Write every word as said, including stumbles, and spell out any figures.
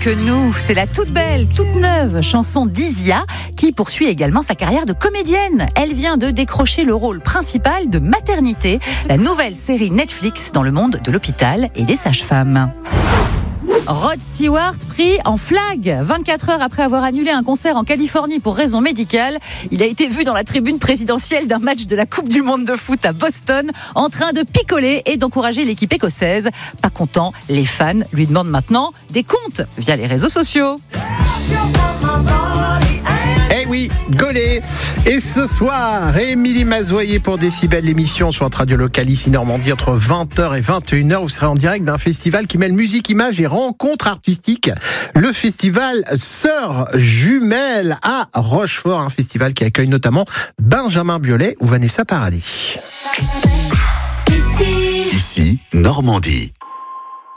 que nous. C'est la toute belle, toute neuve chanson d'Isia qui poursuit également sa carrière de comédienne. Elle vient de décrocher le rôle principal de Maternité, la nouvelle série Netflix dans le monde de l'hôpital et des sages-femmes. Rod Stewart pris en flag. vingt-quatre heures après avoir annulé un concert en Californie pour raison médicale, il a été vu dans la tribune présidentielle d'un match de la Coupe du Monde de foot à Boston en train de picoler et d'encourager l'équipe écossaise. Pas content, les fans lui demandent maintenant des comptes via les réseaux sociaux. Eh oui, Gaulé. Et ce soir, Émilie Mazoyer pour Décibel, l'émission sur notre radio locale ici Normandie entre vingt heures et vingt et une heures. Vous serez en direct d'un festival qui mêle musique, images et rencontres artistiques. Le festival Sœurs Jumelles à Rochefort, un festival qui accueille notamment Benjamin Biolay ou Vanessa Paradis. Ici, Normandie.